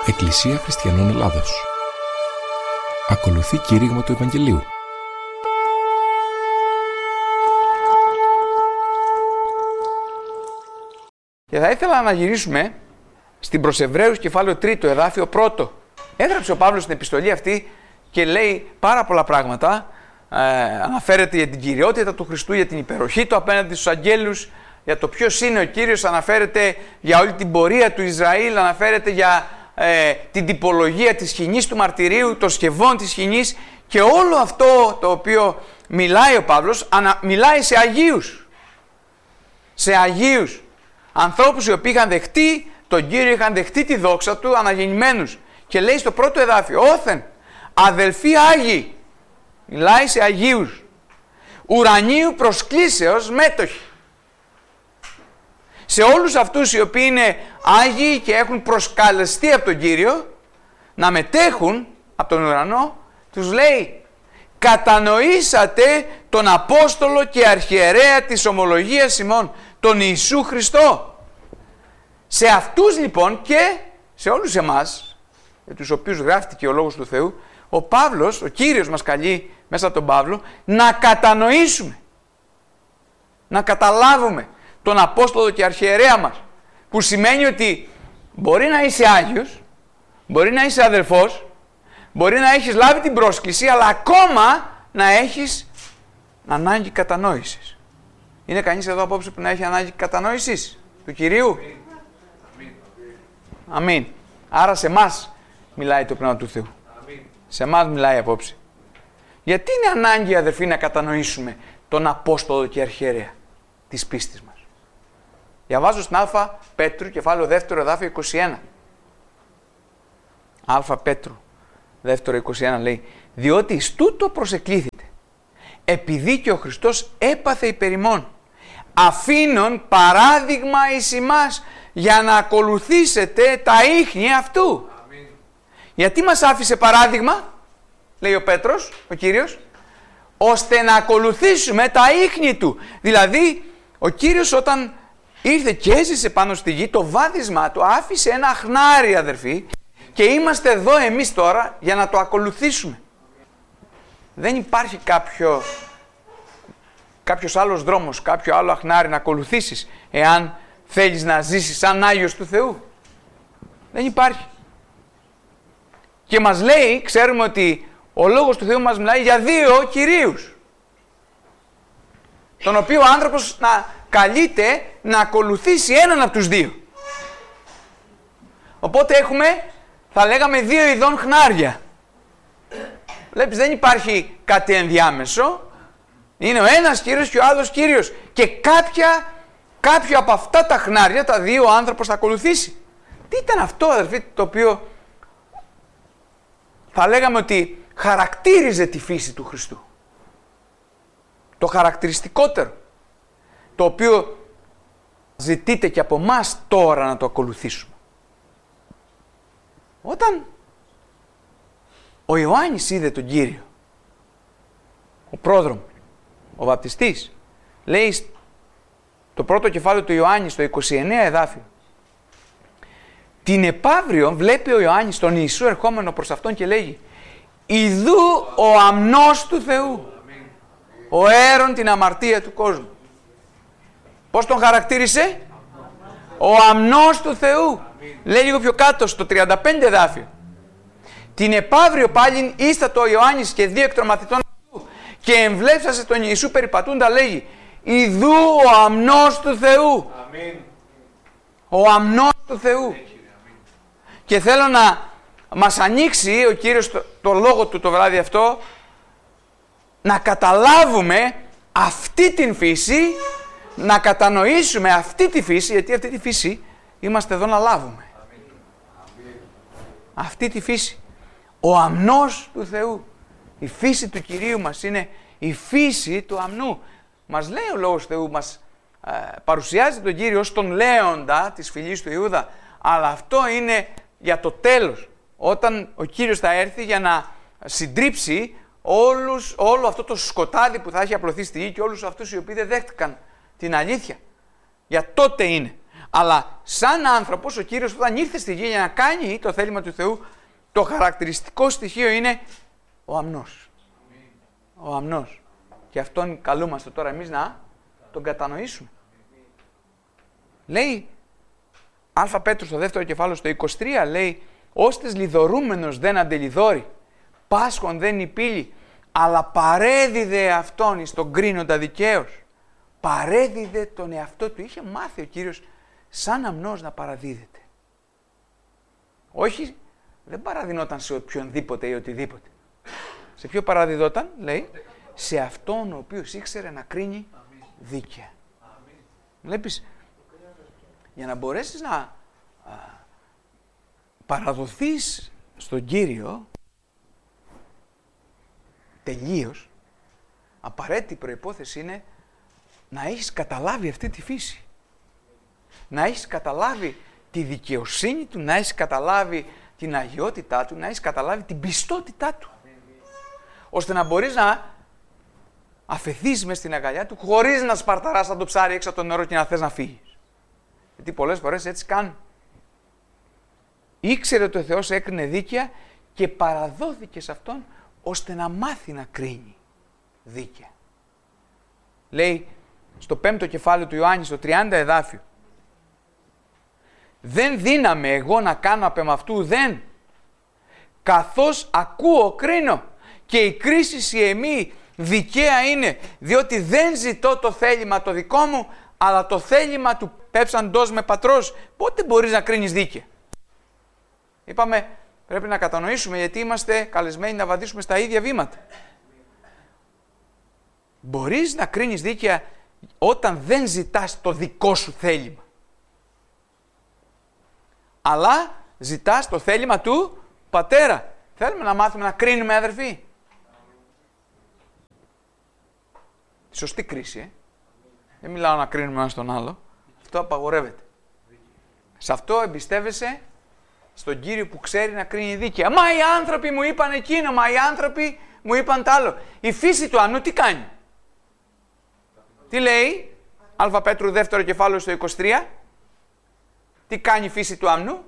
Εκκλησία Χριστιανών Ελλάδος. Ακολουθεί κήρυγμα του Ευαγγελίου. Και θα ήθελα να γυρίσουμε στην προς Εβραίους κεφάλαιο 3, εδάφιο 1. Έγραψε ο Παύλος στην επιστολή αυτή και λέει πάρα πολλά πράγματα. Αναφέρεται για την κυριότητα του Χριστού, για την υπεροχή του απέναντι στους αγγέλους, για το ποιος είναι ο Κύριος, αναφέρεται για όλη την πορεία του Ισραήλ, αναφέρεται για την τυπολογία της σκηνής του μαρτυρίου, των σκευών της σκηνής, και όλο αυτό το οποίο μιλάει ο Παύλος, μιλάει σε Αγίους. Σε Αγίους. Ανθρώπους οι οποίοι είχαν δεχτεί τον Κύριο, είχαν δεχτεί τη δόξα του, αναγεννημένους. Και λέει στο πρώτο εδάφιο, όθεν, αδελφοί Άγιοι, μιλάει σε Αγίους, ουρανίου προσκλήσεως μέτοχοι. Σε όλους αυτούς οι οποίοι είναι Άγιοι και έχουν προσκαλεστεί από τον Κύριο να μετέχουν από τον ουρανό, τους λέει, κατανοήσατε τον Απόστολο και Αρχιερέα της ομολογίας ημών, τον Ιησού Χριστό. Σε αυτούς λοιπόν και σε όλους εμάς, για τους οποίους γράφτηκε ο Λόγος του Θεού, ο Παύλος, ο Κύριος μας καλεί μέσα από τον Παύλο να κατανοήσουμε, να καταλάβουμε τον Απόστολο και Αρχιερέα μας, που σημαίνει ότι μπορεί να είσαι Άγιος, μπορεί να είσαι αδελφός, μπορεί να έχεις λάβει την πρόσκληση, αλλά ακόμα να έχεις ανάγκη κατανόησης. Είναι κανείς εδώ απόψε που να έχει ανάγκη κατανόησης του Κυρίου? Αμήν. Άρα σε εμάς μιλάει το Πνεύμα του Θεού. Αμήν. Σε εμάς μιλάει απόψε. Γιατί είναι ανάγκη, αδερφοί, να κατανοήσουμε τον Απόστολο και Αρχιερέα της πίστης μας? Διαβάζω στην Α Πέτρου, κεφάλαιο 2, εδάφιο 21. Α Πέτρου, 2, 21 λέει, διότι εις τούτο προσεκλήθητε, επειδή και ο Χριστός έπαθε υπερ ημών, αφήνων παράδειγμα εις ημάς, για να ακολουθήσετε τα ίχνη αυτού. Αμήν. Γιατί μας άφησε παράδειγμα, λέει ο Πέτρος, ο Κύριος, ώστε να ακολουθήσουμε τα ίχνη του. Δηλαδή, ο Κύριος όταν ήρθε και έζησε πάνω στη γη, το βάδισμά του άφησε ένα αχνάρι, αδερφοί, και είμαστε εδώ εμείς τώρα για να το ακολουθήσουμε. Δεν υπάρχει κάποιος άλλος δρόμος, κάποιο άλλο αχνάρι να ακολουθήσεις, εάν θέλεις να ζήσεις σαν Άγιος του Θεού. Δεν υπάρχει. Και μας λέει, ξέρουμε ότι ο Λόγος του Θεού μας μιλάει για δύο κυρίους, τον οποίο ο άνθρωπος να καλείται να ακολουθήσει έναν από τους δύο. Οπότε έχουμε, θα λέγαμε, δύο ειδών χνάρια. Βλέπεις, δεν υπάρχει κάτι ενδιάμεσο. Είναι ο ένας Κύριος και ο άλλος Κύριος. Και κάποιο από αυτά τα χνάρια, τα δύο, ο άνθρωπος θα ακολουθήσει. Τι ήταν αυτό, αδερφοί, το οποίο θα λέγαμε ότι χαρακτήριζε τη φύση του Χριστού? Το χαρακτηριστικότερο, το οποίο ζητείται και από μας τώρα να το ακολουθήσουμε. Όταν ο Ιωάννης είδε τον Κύριο, ο πρόδρομο, ο βαπτιστής, λέει το πρώτο κεφάλαιο του Ιωάννη, στο 29 εδάφιο, την επαύριο βλέπει ο Ιωάννης τον Ιησού ερχόμενο προς αυτόν και λέγει, ιδού ο αμνός του Θεού, ο αίρον την αμαρτία του κόσμου. Πώς τον χαρακτήρισε? Ο αμνός του Θεού. Λέει λίγο πιο κάτω στο 35 εδάφιο, την επαύριο πάλιν ίστατο ο Ιωάννης και δύο εκ των μαθητών αυτού και εμβλέψασε τον Ιησού περιπατούντα, λέγει, ιδού ο αμνός του Θεού. Αμήν. Ο αμνός του Θεού. Και θέλω να μας ανοίξει ο Κύριος το λόγο του το βράδυ αυτό, να καταλάβουμε αυτή την φύση, να κατανοήσουμε αυτή τη φύση, γιατί αυτή τη φύση είμαστε εδώ να λάβουμε. Αμήν. Αυτή τη φύση. Ο αμνός του Θεού. Η φύση του Κυρίου μας είναι η φύση του αμνού. Μας λέει ο Λόγος του Θεού, μας παρουσιάζει τον Κύριο ως τον λέοντα της φυλής του Ιούδα, αλλά αυτό είναι για το τέλος, όταν ο Κύριος θα έρθει για να συντρίψει όλο αυτό το σκοτάδι που θα έχει απλωθεί στη γη και όλους αυτούς οι οποίοι δεν δέχτηκαν την αλήθεια. Για τότε είναι. Αλλά σαν άνθρωπος ο Κύριος όταν ήρθε στη γη για να κάνει το θέλημα του Θεού, το χαρακτηριστικό στοιχείο είναι ο αμνός. Ο αμνός. Και αυτόν καλούμαστε τώρα εμείς να τον κατανοήσουμε. Λέει Α Πέτρου στο δεύτερο κεφάλαιο στο 23, λέει «Ώστες λιδωρούμενος δεν αντελιδώρει, πάσχον δεν υπήλει, αλλά παρέδιδε αυτόν εις τον κρίνοντα δικαίως». Παρέδιδε τον εαυτό του. Είχε μάθει ο Κύριος σαν αμνός να παραδίδεται. Όχι, δεν παραδεινόταν σε οποιονδήποτε ή οτιδήποτε. Σε ποιο παραδιδόταν, λέει, σε αυτόν ο οποίος ήξερε να κρίνει δίκαια. Βλέπεις, για να μπορέσεις να παραδοθείς στον Κύριο τελείως, απαραίτητη προϋπόθεση είναι να έχεις καταλάβει αυτή τη φύση. Να έχεις καταλάβει τη δικαιοσύνη του, να έχεις καταλάβει την αγιότητά του, να έχεις καταλάβει την πιστότητά του. Ώστε να μπορείς να αφαιθείς μες στην αγκαλιά του χωρίς να σπαρταράς σαν το ψάρι έξω από το νερό και να θες να φύγεις. Γιατί πολλές φορές έτσι κάνουν. Ήξερε ότι ο Θεός έκρινε δίκαια και παραδόθηκε σε Αυτόν ώστε να μάθει να κρίνει δίκαια. Λέει στο 5ο κεφάλαιο του Ιωάννη, στο 30 εδάφιο, «Δεν δύναμαι εγώ να κάνω απ' εμαυτού ουδέν, καθώς ακούω κρίνω, και η κρίση η εμή δικαία είναι, διότι δεν ζητώ το θέλημα το δικό μου, αλλά το θέλημα του πέψαντός με πατρός». Πότε μπορείς να κρίνεις δίκαια? Είπαμε, πρέπει να κατανοήσουμε γιατί είμαστε καλεσμένοι να βαδίσουμε στα ίδια βήματα. Μπορείς να κρίνεις δίκαια όταν δεν ζητάς το δικό σου θέλημα, αλλά ζητάς το θέλημα του Πατέρα. Θέλουμε να μάθουμε να κρίνουμε, αδερφοί. Σωστή κρίση, Δεν μιλάω να κρίνουμε ένα τον άλλο. Αυτό απαγορεύεται. Σε αυτό εμπιστεύεσαι στον Κύριο που ξέρει να κρίνει δίκαια. Μα οι άνθρωποι μου είπαν εκείνο, μα οι άνθρωποι μου είπαν τ' άλλο. Η φύση του αμνού τι κάνει? Τι λέει? Α Πέτρου δεύτερο κεφάλαιο στο 23. Τι κάνει η φύση του αμνού?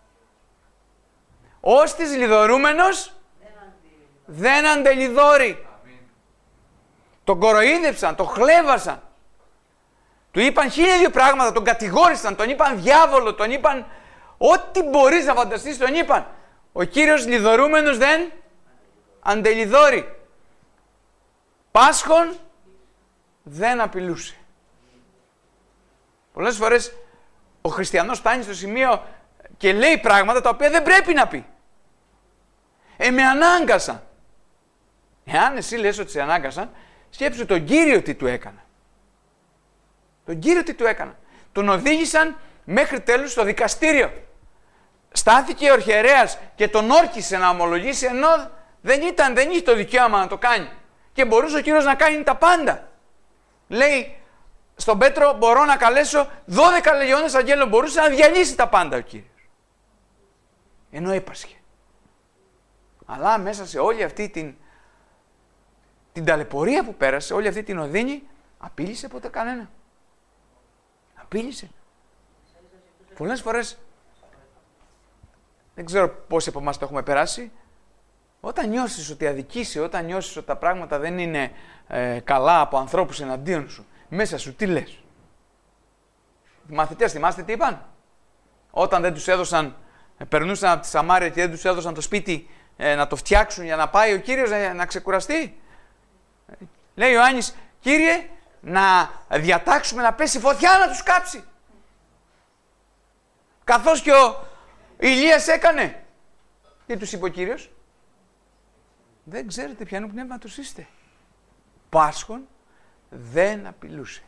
Όστις λιδωρούμενος δεν αντελιδώρει. Τον κοροϊδεύσαν, τον χλέβασαν. Του είπαν 1002 πράγματα, τον κατηγόρησαν, τον είπαν διάβολο, τον είπαν ό,τι μπορείς να φανταστείς, τον είπαν. Ο Κύριος λιδωρούμενος δεν αντελιδώρει. Πάσχον δεν απειλούσε. Πολλές φορές ο χριστιανός φτάνει στο σημείο και λέει πράγματα τα οποία δεν πρέπει να πει. Με ανάγκασαν. Εάν εσύ λες ότι σε ανάγκασαν, σκέψου τον Κύριο τι του έκανα. Τον Κύριο τι του έκανα. Τον οδήγησαν μέχρι τέλους στο δικαστήριο. Στάθηκε ο αρχιερέας και τον όρκησε να ομολογήσει, ενώ δεν είχε το δικαίωμα να το κάνει. Και μπορούσε ο Κύριος να κάνει τα πάντα. Λέει στον Πέτρο, μπορώ να καλέσω 12 λεγιώνες αγγέλων. Μπορούσε να διαλύσει τα πάντα ο Κύριος. Ενώ έπασχε. Αλλά μέσα σε όλη αυτή την ταλαιπωρία που πέρασε, όλη αυτή την οδύνη, απείλησε ποτέ κανένα. Απείλησε. Πολλές φορές, δεν ξέρω πόσοι από εμάς το έχουμε περάσει, όταν νιώσεις ότι αδικείσαι, όταν νιώσεις ότι τα πράγματα δεν είναι καλά από ανθρώπους εναντίον σου, μέσα σου τι λες? Οι μαθητές θυμάστε τι είπαν? Όταν δεν τους έδωσαν, περνούσαν από τη Σαμάρια και δεν τους έδωσαν το σπίτι να το φτιάξουν για να πάει ο Κύριος να ξεκουραστεί. Λέει ο Ιωάννης, Κύριε, να διατάξουμε να πέσει φωτιά να τους κάψει. Καθώς και ο Ηλίας έκανε. Τι τους είπε ο Κύριος? Δεν ξέρετε ποιανού πνεύματος είστε. Πάσχον δεν απειλούσε.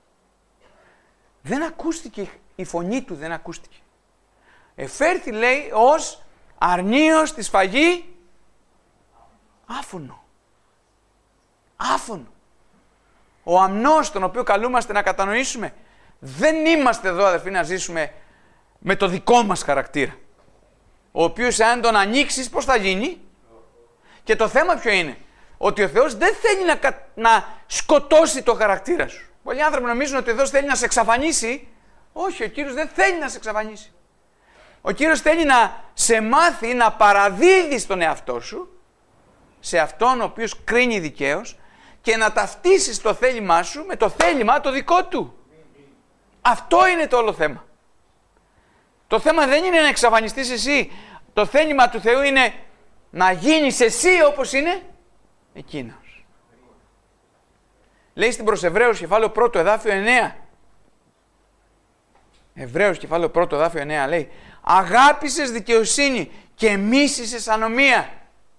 Δεν ακούστηκε, η φωνή του δεν ακούστηκε. Εφέρθη, λέει, ως αρνίος στη σφαγή άφωνο. Άφωνο. Ο αμνός τον οποίο καλούμαστε να κατανοήσουμε, δεν είμαστε εδώ, αδερφοί, να ζήσουμε με το δικό μας χαρακτήρα. Ο οποίος αν τον ανοίξεις, πώς θα γίνει? Και το θέμα ποιο είναι? Ότι ο Θεός δεν θέλει να σκοτώσει το χαρακτήρα σου. Πολλοί άνθρωποι νομίζουν ότι ο Θεός θέλει να σε εξαφανίσει Όχι, ο Κύριος δεν θέλει να σε εξαφανίσει. Ο Κύριος θέλει να σε μάθει να παραδίδεις τον εαυτό σου σε αυτόν ο οποίος κρίνει δικαίως και να ταυτίσεις το θέλημά σου με το θέλημα το δικό του. Αυτό είναι το όλο θέμα. Το θέμα δεν είναι να εξαφανιστείς εσύ. Το θέλημα του Θεού είναι να γίνεις εσύ όπως είναι εκείνος. Λέει στην προς Εβραίους κεφάλαιο 1 εδάφιο 9. Εβραίους κεφάλαιο 1 εδάφιο 9 λέει: αγάπησες δικαιοσύνη και μίσησες ανομία.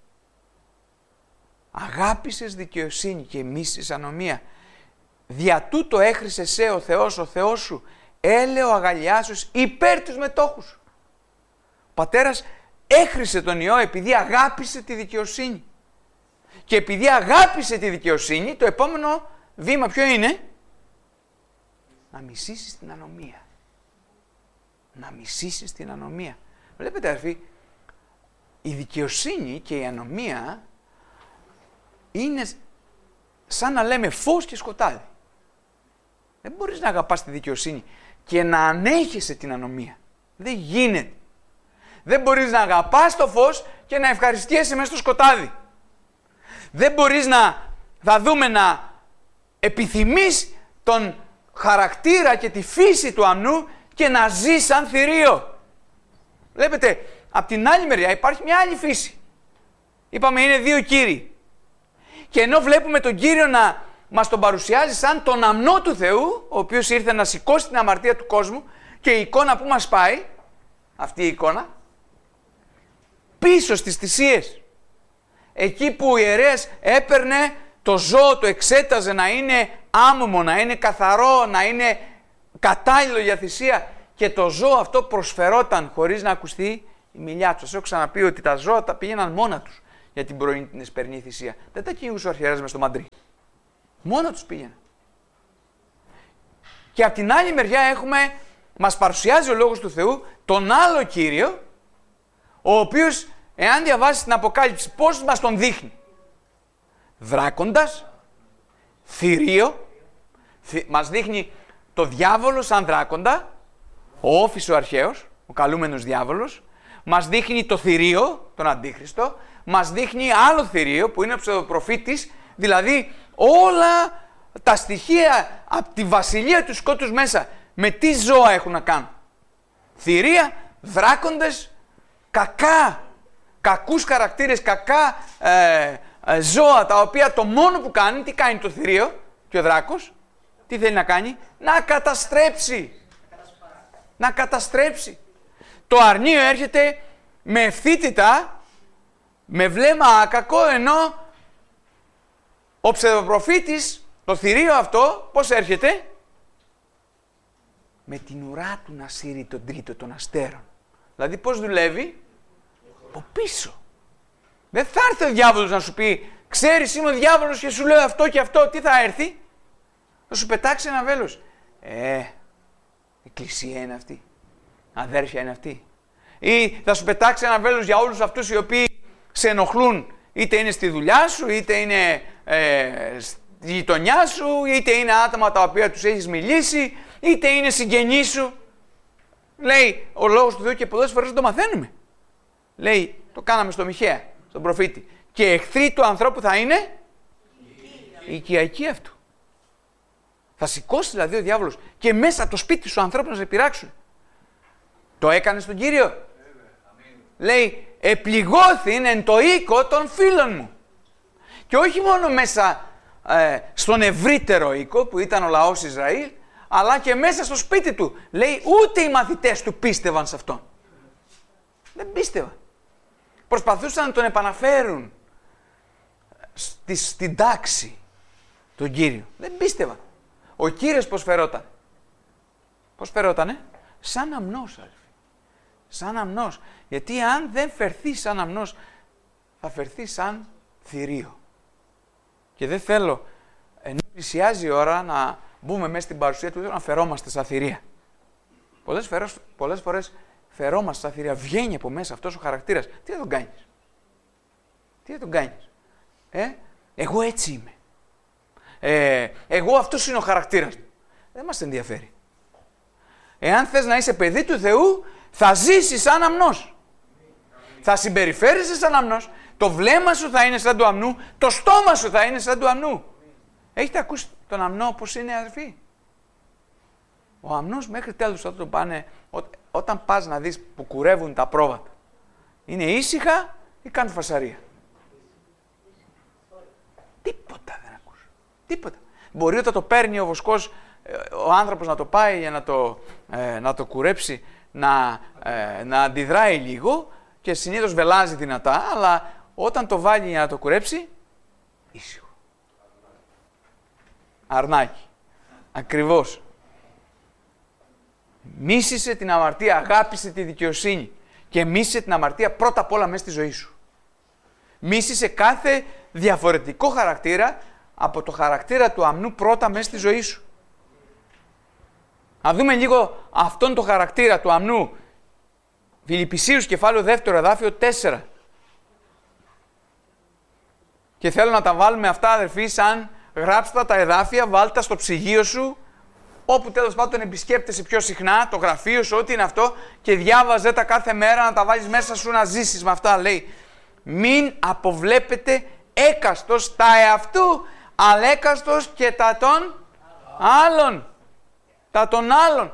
Αγάπησες δικαιοσύνη και μίσησες ανομία. Δια τούτο έχρισε σε ο Θεός σου, έλεο αγαλιάσεως υπέρ τους μετόχους. Ο πατέρας έχρισε τον Υιό επειδή αγάπησε τη δικαιοσύνη. Και επειδή αγάπησε τη δικαιοσύνη, το επόμενο βήμα ποιο είναι? Να μισήσεις την ανομία. Να μισήσεις την ανομία. Βλέπετε αδερφοί, η δικαιοσύνη και η ανομία είναι σαν να λέμε φως και σκοτάδι. Δεν μπορείς να αγαπάς τη δικαιοσύνη και να ανέχεσαι την ανομία. Δεν γίνεται. Δεν μπορείς να αγαπάς το φως και να ευχαριστιέσαι μέσα στο σκοτάδι. Δεν μπορείς να επιθυμείς τον χαρακτήρα και τη φύση του αμνού και να ζεις σαν θηρίο. Βλέπετε, απ' την άλλη μεριά υπάρχει μια άλλη φύση. Είπαμε είναι δύο κύριοι. Και ενώ βλέπουμε τον Κύριο να μας τον παρουσιάζει σαν τον αμνό του Θεού, ο οποίος ήρθε να σηκώσει την αμαρτία του κόσμου, και η εικόνα που μας πάει, αυτή η εικόνα, πίσω στις θυσίες, εκεί που ο ιερέας έπαιρνε το ζώο, το εξέταζε να είναι άμωμο, να είναι καθαρό, να είναι κατάλληλο για θυσία, και το ζώο αυτό προσφερόταν χωρίς να ακουστεί η μιλιά του. Σας έχω ξαναπεί ότι τα ζώα τα πήγαιναν μόνα τους για την πρωινή την εσπερινή θυσία. Δεν τα κυνηγούσε ο αρχιερέας μες στο μαντρί. Μόνα τους πήγαιναν. Και από την άλλη μεριά μας παρουσιάζει ο Λόγος του Θεού τον άλλο Κύριο, ο οποίος, εάν διαβάσεις την Αποκάλυψη, πώς μας τον δείχνει? Δράκοντας, θηρίο, μας δείχνει το διάβολο σαν δράκοντα, ο Όφης ο αρχαίος, ο καλούμενος διάβολος, μας δείχνει το θηρίο, τον Αντίχριστο, μας δείχνει άλλο θηρίο που είναι ο ψευδοπροφήτης, δηλαδή όλα τα στοιχεία από τη βασιλεία του σκότους μέσα, με τι ζώα έχουν να κάνουν? Θηρία, δράκοντες, κακούς χαρακτήρες, κακά ζώα, τα οποία το μόνο που κάνει, τι κάνει το θηρίο και ο δράκος? Τι θέλει να κάνει? Να καταστρέψει. Να καταστρέψει. Το αρνείο έρχεται με ευθύτητα, με βλέμμα άκακο, ενώ ο ψευδοπροφήτης, το θηρίο αυτό, πώς έρχεται? Με την ουρά του να σύρει τον τρίτο των αστέρων. Δηλαδή πώς δουλεύει? Από πίσω. Δεν θα έρθει ο διάβολος να σου πει, ξέρεις είμαι ο διάβολος και σου λέω αυτό και αυτό. Τι θα έρθει? Θα σου πετάξει ένα βέλος. Εκκλησία είναι αυτή. Αδέρφια είναι αυτή. Ή θα σου πετάξει ένα βέλος για όλους αυτούς οι οποίοι σε ενοχλούν. Είτε είναι στη δουλειά σου, είτε είναι στη γειτονιά σου, είτε είναι άτομα τα οποία τους έχεις μιλήσει, είτε είναι συγγενείς σου. Λέει ο Λόγος του Θεού και πολλές φορές δεν το μαθαίνουμε. Λέει, το κάναμε στο Μιχαία, στον προφήτη. Και εχθροί του ανθρώπου θα είναι η οικιακοί αυτού. Θα σηκώσει δηλαδή ο διάβολος και μέσα από το σπίτι σου ανθρώπου να σε πειράξουν. Το έκανε στον Κύριο. Λέει, επληγώθην εν το οίκο των φίλων μου. Και όχι μόνο μέσα στον ευρύτερο οίκο που ήταν ο λαός Ισραήλ, αλλά και μέσα στο σπίτι του. Λέει, ούτε οι μαθητές του πίστευαν σε αυτόν. Δεν πίστευαν. Προσπαθούσαν να τον επαναφέρουν στην τάξη τον Κύριο. Δεν πίστευαν. Ο Κύριος πώς φερόταν? Πώς φερότανε? Σαν αμνός, αδελφοί. Σαν αμνός. Γιατί αν δεν φερθεί σαν αμνός, θα φερθεί σαν θηρίο. Και δεν θέλω, ενώ πλησιάζει η ώρα, να μπούμε μέσα στην παρουσία του, να φερόμαστε σαν θηρία. Πολλές φορές φερόμαστε σαν θηρία. Βγαίνει από μέσα αυτός ο χαρακτήρας. Τι θα τον κάνεις? Τι θα τον κάνεις? Εγώ έτσι είμαι. Εγώ αυτός είναι ο χαρακτήρας. Δεν μας ενδιαφέρει. Εάν θες να είσαι παιδί του Θεού, θα ζήσεις σαν αμνός. Θα συμπεριφέρεσαι σαν αμνός. Το βλέμμα σου θα είναι σαν του αμνού. Το στόμα σου θα είναι σαν του αμνού. Έχετε ακούσει τον αμνό όπως είναι, αδερφοί? Ο αμνός μέχρι τέλους θα το πάνε, όταν πας να δεις που κουρεύουν τα πρόβατα. Είναι ήσυχα ή κάνουν φασαρία? Τίποτα δεν ακούς. Τίποτα. Μπορεί όταν το παίρνει ο βοσκός, ο άνθρωπος να το πάει για να το κουρέψει, να αντιδράει λίγο και συνήθως βελάζει δυνατά, αλλά όταν το βάλει για να το κουρέψει, ήσυχο. Αρνάκι. Ακριβώς. Μίσησε την αμαρτία, αγάπησε τη δικαιοσύνη και μίσησε την αμαρτία πρώτα απ' όλα μέσα στη ζωή σου. Μίσησε κάθε διαφορετικό χαρακτήρα από το χαρακτήρα του αμνού πρώτα μέσα στη ζωή σου. Να δούμε λίγο αυτόν τον χαρακτήρα του αμνού. Φιλιππισίους κεφάλαιο 2 εδάφιο 4. Και θέλω να τα βάλουμε αυτά, αδερφοί, σαν γράψτε τα εδάφια, βάλτε στο ψυγείο σου, όπου τέλος πάντων επισκέπτεσαι πιο συχνά, το γραφείο σου, ό,τι είναι αυτό, και διάβαζε τα κάθε μέρα να τα βάλεις μέσα σου να ζήσεις με αυτά. Λέει, μην αποβλέπετε έκαστος τα εαυτού, αλλά έκαστος και τα των άλλων. Τα των άλλων.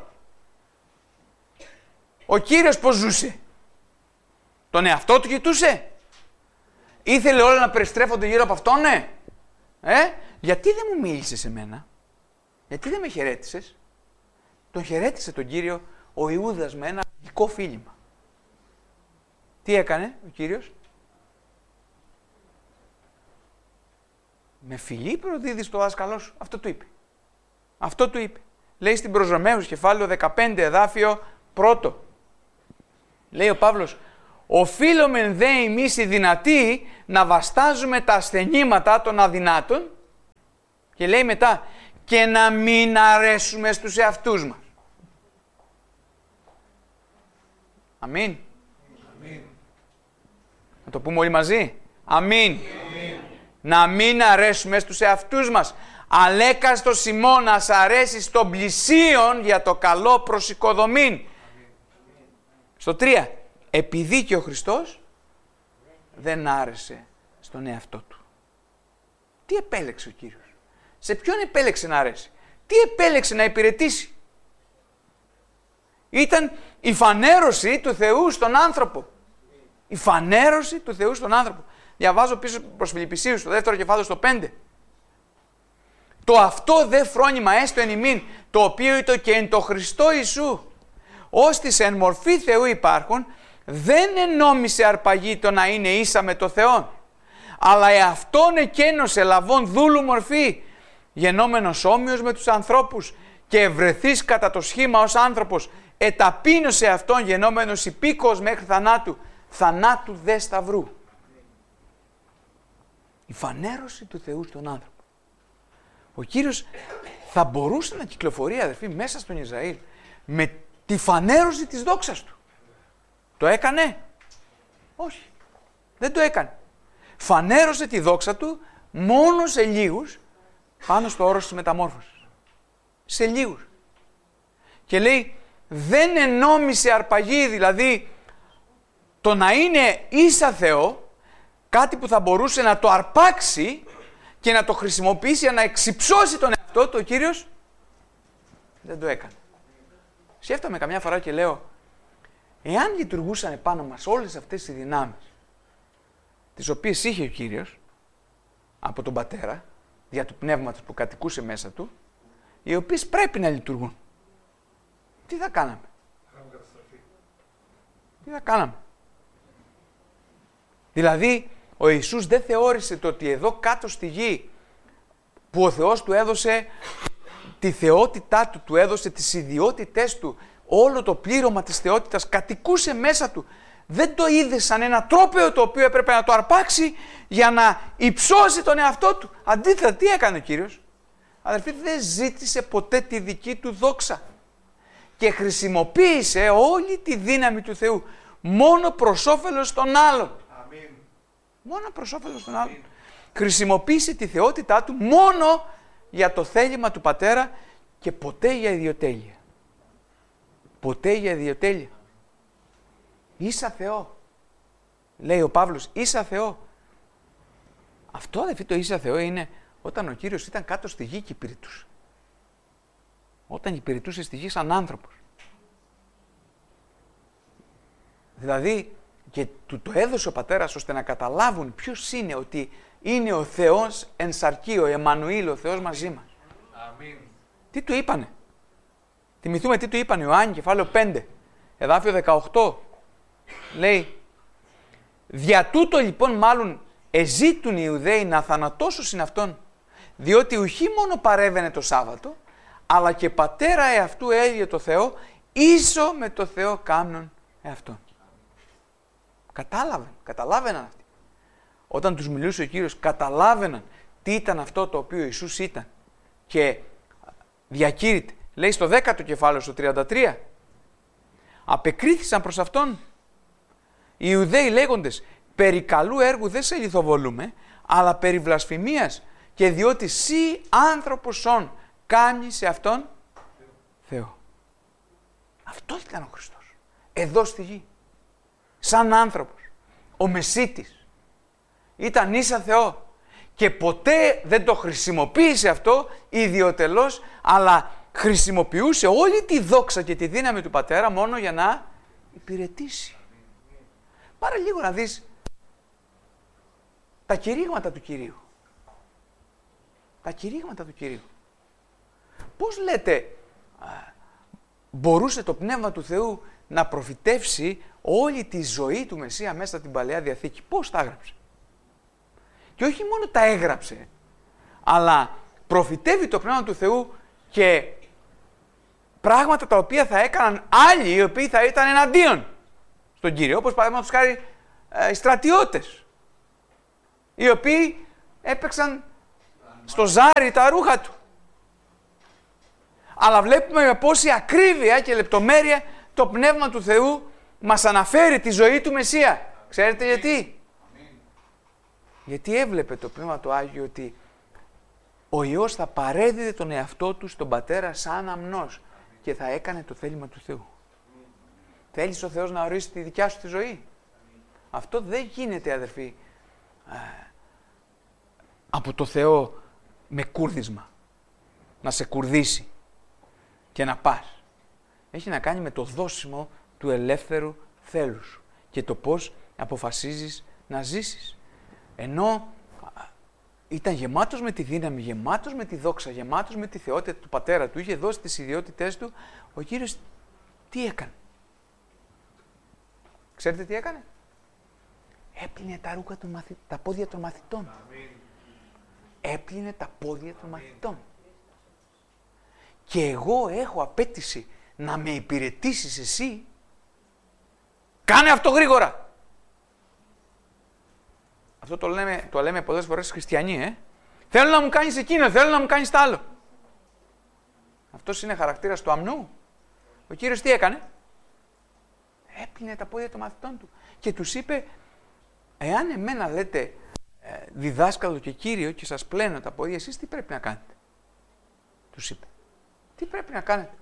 Ο Κύριος πώς ζούσε? Τον εαυτό του κοιτούσε? Ήθελε όλα να περιστρέφονται γύρω από αυτόν, ναι? Γιατί δεν μου μίλησες σε μένα? Γιατί δεν με χαιρέτησες? Τον χαιρέτησε τον Κύριο ο Ιούδας με ένα δικό φίλημα. Τι έκανε ο Κύριος? Με φιλί προδίδεις το δάσκαλό σου. Αυτό του είπε. Αυτό του είπε. Λέει στην προς Ρωμαίους κεφάλαιο 15 εδάφιο 1. Λέει ο Παύλος, οφείλομεν δε εμείς οι δυνατοί να βαστάζουμε τα ασθενήματα των αδυνάτων, και λέει μετά, και να μην αρέσουμε στους εαυτούς μας. Αμήν. Αμήν. Να το πούμε όλοι μαζί. Αμήν. Αμήν. Να μην αρέσουμε στους εαυτούς μας. Αλέκαστος ημών ας αρέσει στον πλησίον για το καλό προσοικοδομήν. Στο 3. Επειδή και ο Χριστός δεν άρεσε στον εαυτό του. Τι επέλεξε ο Κύριος? Σε ποιον επέλεξε να αρέσει? Τι επέλεξε να υπηρετήσει? Ήταν η φανέρωση του Θεού στον άνθρωπο. Η φανέρωση του Θεού στον άνθρωπο. Διαβάζω πίσω προς Φιλιππισίους, στο 2ο κεφάλαιο, στο 5. Το αυτό δε φρόνημα έστω εν ημίν, το οποίο ήτο και εν το Χριστό Ιησού, ώστις εν μορφή Θεού υπάρχουν, δεν ενόμισε αρπαγή το να είναι ίσα με το Θεό, αλλά εαυτόν εκένωσε λαβών δούλου μορφή, γενόμενος όμοιος με τους ανθρώπους, και ευρεθείς κατά το σχήμα ως άνθρωπος, εταπείνωσε αυτόν γενόμενος υπήκοος μέχρι θανάτου, θανάτου δε σταυρού. Η φανέρωση του Θεού στον άνθρωπο. Ο Κύριος θα μπορούσε να κυκλοφορεί, αδερφοί, μέσα στον Ισραήλ με τη φανέρωση της δόξας του. Το έκανε? Όχι. Δεν το έκανε. Φανέρωσε τη δόξα του μόνο σε λίγους πάνω στο όρος της μεταμόρφωσης. Σε λίγους. Και λέει, δεν ενόμισε αρπαγή, δηλαδή το να είναι ίσα Θεό, κάτι που θα μπορούσε να το αρπάξει και να το χρησιμοποιήσει για να εξυψώσει τον εαυτό του, ο Κύριος δεν το έκανε. Σκέφτομαι καμιά φορά και λέω, εάν λειτουργούσαν επάνω μας όλες αυτές οι δυνάμεις, τις οποίες είχε ο Κύριος από τον Πατέρα, δια του Πνεύματος που κατοικούσε μέσα του, οι οποίες πρέπει να λειτουργούν, τι θα κάναμε? Τι θα κάναμε? Δηλαδή, ο Ιησούς δεν θεώρησε το ότι εδώ κάτω στη γη, που ο Θεός του έδωσε τη θεότητά του, του έδωσε τις ιδιότητές του, όλο το πλήρωμα της θεότητας κατοικούσε μέσα του. Δεν το είδε σαν ένα τρόπαιο το οποίο έπρεπε να το αρπάξει για να υψώσει τον εαυτό του. Αντίθετα, τι έκανε ο Κύριος? Αδερφοί, δεν ζήτησε ποτέ τη δική του δόξα και χρησιμοποίησε όλη τη δύναμη του Θεού μόνο προς όφελος των άλλων. Αμήν. Μόνο προς όφελος των άλλων. Χρησιμοποίησε τη θεότητά του μόνο για το θέλημα του Πατέρα και ποτέ για ιδιοτέλεια. ποτέ για ιδιοτέλεια. Ίσα Θεό. Λέει ο Παύλος, ίσα Θεό. Αυτό αδελφοί το ίσα Θεό είναι όταν ο Κύριος ήταν κάτω στη γη και υπηρετούσε. Όταν υπηρετούσε στη γη σαν άνθρωπος. Δηλαδή και του το έδωσε ο πατέρας ώστε να καταλάβουν ποιος είναι, ότι είναι ο Θεός εν σαρκί, ο Εμμανουήλ, ο Θεός μαζί μας. Αμήν. Τι του είπανε. Θυμηθούμε τι του είπαν Ιωάννη, κεφάλαιο 5, εδάφιο 18. Λέει, δια τούτο λοιπόν μάλλον εζήτουν οι Ιουδαίοι να θανατώσουν αυτόν, διότι ουχή μόνο παρέβαινε το Σάββατο, αλλά και πατέρα εαυτού έλυε το Θεό, ίσο με το Θεό κάμνον εαυτόν. Καταλάβαιναν αυτοί. Όταν τους μιλούσε ο Κύριος, καταλάβαιναν τι ήταν αυτό το οποίο Ιησούς ήταν. Και διακήρυται, λέει στο 10ο κεφάλαιο, στο 33, απεκρίθησαν προς αυτόν οι Ιουδαίοι λέγοντες, περί καλού έργου δεν σε λιθοβολούμε, αλλά περί βλασφημίας, και διότι σύ άνθρωπος όν κάνει σε αυτόν Θεό. Αυτό ήταν ο Χριστός. Εδώ στη γη. Σαν άνθρωπος. Ο Μεσίτης. Ήταν ίσα Θεό. Και ποτέ δεν το χρησιμοποίησε αυτό ιδιωτελώς, αλλά χρησιμοποιούσε όλη τη δόξα και τη δύναμη του Πατέρα μόνο για να υπηρετήσει. Πάρε λίγο να δεις τα κηρύγματα του Κυρίου. Τα κηρύγματα του Κυρίου. Πώς λέτε μπορούσε το Πνεύμα του Θεού να προφητεύσει όλη τη ζωή του Μεσσία μέσα στην Παλαιά Διαθήκη. Πώς τα έγραψε. Και όχι μόνο τα έγραψε, αλλά προφητεύει το Πνεύμα του Θεού και πράγματα τα οποία θα έκαναν άλλοι οι οποίοι θα ήταν εναντίον στον Κύριο. Όπως παραδείγματος χάρη οι στρατιώτες, οι οποίοι έπαιξαν στο ζάρι τα ρούχα του. Αλλά βλέπουμε με πόση ακρίβεια και λεπτομέρεια το Πνεύμα του Θεού μας αναφέρει τη ζωή του Μεσσία. Ξέρετε γιατί? Γιατί έβλεπε το Πνεύμα του Άγιο ότι ο Υιός θα παρέδιδε τον εαυτό του στον Πατέρα σαν αμνός και θα έκανε το θέλημα του Θεού. Θέλεις ο Θεός να ορίσει τη δικιά σου τη ζωή? Αυτό δεν γίνεται, αδερφοί, από το Θεό με κούρδισμα. Να σε κουρδίσει και να πας. Έχει να κάνει με το δώσιμο του ελεύθερου θέλους σου και το πώς αποφασίζεις να ζήσεις. Ενώ ήταν γεμάτος με τη δύναμη, γεμάτος με τη δόξα, γεμάτος με τη θεότητα του Πατέρα του, είχε δώσει τις ιδιότητές του, ο Κύριος τι έκανε? Ξέρετε τι έκανε? Έπλυνε τα ρούχα τα πόδια των μαθητών. Έπλυνε τα πόδια των μαθητών. Και εγώ έχω απέτηση να με υπηρετήσεις εσύ. Κάνε αυτό γρήγορα. Αυτό το λέμε πολλές φορές χριστιανοί, Θέλω να μου κάνεις εκείνο, θέλω να μου κάνεις τ' άλλο. Αυτός είναι χαρακτήρας του αμνού. Ο Κύριος τι έκανε? Έπλυνε τα πόδια των μαθητών του και τους είπε, εάν εμένα λέτε διδάσκαλο και Κύριο και σας πλένω τα πόδια, εσείς τι πρέπει να κάνετε? Τους είπε. Τι πρέπει να κάνετε?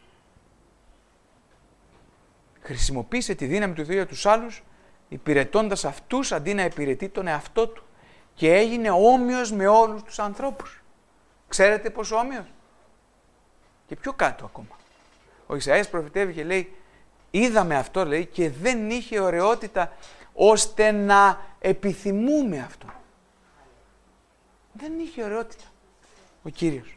Χρησιμοποίησε τη δύναμη του Θεού για τους άλλους, υπηρετώντας αυτούς αντί να υπηρετεί τον εαυτό του. Και έγινε όμοιος με όλους τους ανθρώπους. Ξέρετε πόσο όμοιος? Και πιο κάτω ακόμα. Ο Ισαΐας προφητεύει και λέει, είδαμε αυτό, λέει, και δεν είχε ωραιότητα ώστε να επιθυμούμε αυτό. Δεν είχε ωραιότητα ο Κύριος.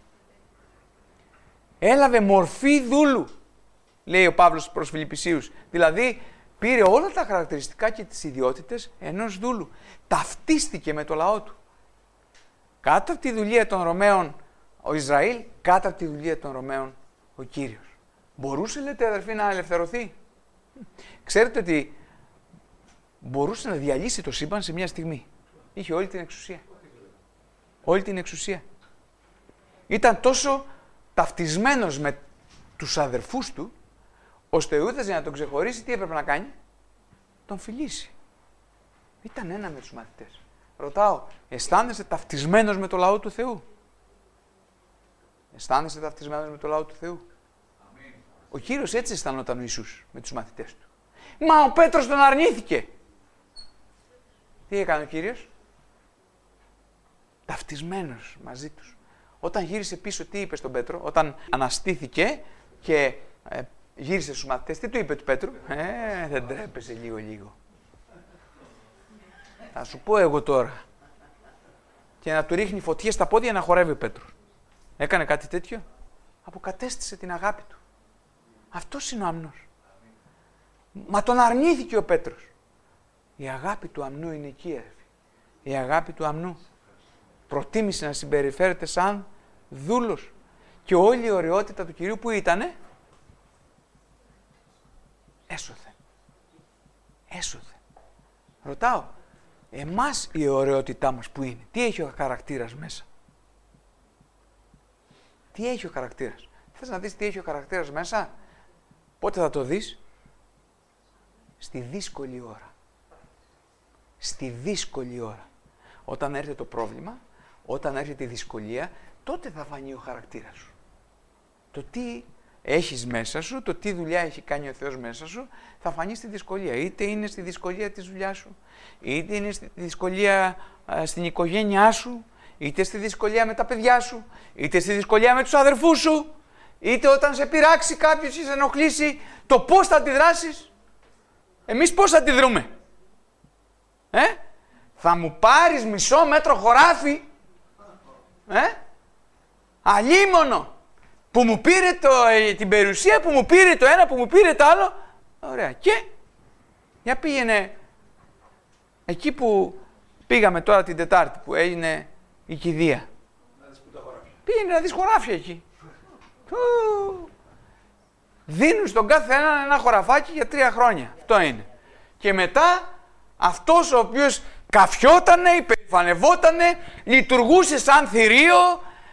Έλαβε μορφή δούλου, λέει ο Παύλος προς Φιλιππισίους. Δηλαδή, πήρε όλα τα χαρακτηριστικά και τις ιδιότητες ενός δούλου. Ταυτίστηκε με το λαό του. Κάτω από τη δουλεία των Ρωμαίων ο Ισραήλ, κάτω από τη δουλεία των Ρωμαίων ο Κύριος. Μπορούσε, λέτε αδερφοί, να ελευθερωθεί? Ξέρετε ότι μπορούσε να διαλύσει το σύμπαν σε μια στιγμή. Είχε όλη την εξουσία. Όλη την εξουσία. Ήταν τόσο ταυτισμένος με τους αδερφούς του, ώστε ο Ιούδας για να τον ξεχωρίσει τι έπρεπε να κάνει? Τον φιλήσει. Ήταν ένα με τους μαθητές. Ρωτάω, αισθάνεσαι ταυτισμένος με το λαό του Θεού? Αισθάνεσαι ταυτισμένος με το λαό του Θεού? Ο Κύριος έτσι αισθανόταν ο Ιησούς με τους μαθητές του. Μα ο Πέτρος τον αρνήθηκε. Τι έκανε ο Κύριος? Ταυτισμένος μαζί τους. Όταν γύρισε πίσω, τι είπε στον Πέτρο? Όταν αναστήθηκε και γύρισε στους μαθητές, τι του είπε του Πέτρου? Δεν τρέπεσαι λίγο. Θα σου πω εγώ τώρα. Και να του ρίχνει φωτιές στα πόδια να χορεύει ο Πέτρος. Έκανε κάτι τέτοιο? Αποκατέστησε την αγάπη του. Αυτός είναι ο αμνός. Μα τον αρνήθηκε ο Πέτρος. Η αγάπη του αμνού είναι εκεί, έρφη. Η αγάπη του αμνού προτίμησε να συμπεριφέρεται σαν δούλος. Και όλη η ωραιότητα του Κυρίου που ήτανε, έσωθε. Ρωτάω, εμάς η ωραιότητά μας που είναι, τι έχει ο χαρακτήρας μέσα? Τι έχει ο χαρακτήρας? Θες να δεις τι έχει ο χαρακτήρας μέσα? Πότε θα το δεις? Στη δύσκολη ώρα. Στη δύσκολη ώρα. Όταν έρθει το πρόβλημα, όταν έρχεται η δυσκολία, τότε θα φανεί ο χαρακτήρας σου. Το τι έχεις μέσα σου, το τι δουλειά έχει κάνει ο Θεός μέσα σου, θα φανεί στη δυσκολία. Είτε είναι στη δυσκολία της δουλειάς σου, είτε είναι στη δυσκολία στην οικογένειά σου, είτε στη δυσκολία με τα παιδιά σου, είτε στη δυσκολία με τους αδερφούς σου, είτε όταν σε πειράξει κάποιος ή σε ενοχλήσει, το πώς θα αντιδράσεις. Εμείς πώς θα αντιδρούμε? Θα μου πάρεις μισό μέτρο χωράφι? Αλίμονο! Που μου πήρε την περιουσία, που μου πήρε το ένα, που μου πήρε το άλλο. Ωραία. Και για πήγαινε εκεί που πήγαμε τώρα την Τετάρτη, που έγινε η κηδεία. Πήγαινε να δεις χωράφια εκεί. Δίνουν στον κάθε ένα χωραφάκι για 3 χρόνια. Αυτό είναι. Και μετά αυτός ο οποίος καφιότανε, υπερηφανευότανε, λειτουργούσε σαν θηρίο,